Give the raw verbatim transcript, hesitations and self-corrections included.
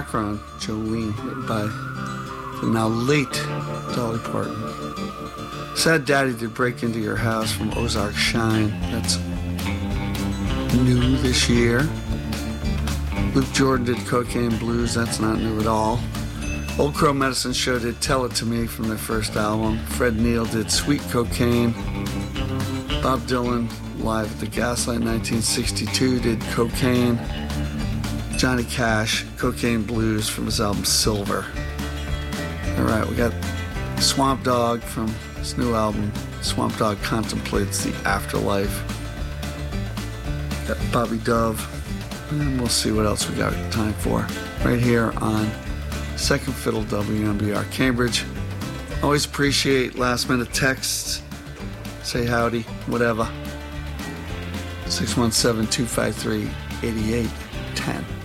Background, Jolene, written by the now late Dolly Parton. Sad Daddy did Break Into Your House from Ozark Shine. That's new this year. Luke Jordan did Cocaine Blues. That's not new at all. Old Crow Medicine Show did Tell It To Me from their first album. Fred Neil did Sweet Cocaine. Bob Dylan, live at the Gaslight nineteen sixty-two, did Cocaine. Johnny Cash, Cocaine Blues from his album Silver. All right, we got Swamp Dogg from his new album, Swamp Dogg Contemplates the Afterlife. Got Bobby Dove, and we'll see what else we got time for. Right here on Second Fiddle W M B R Cambridge. Always appreciate last minute texts. Say howdy, whatever. six one seven, two five three, eight eight one zero.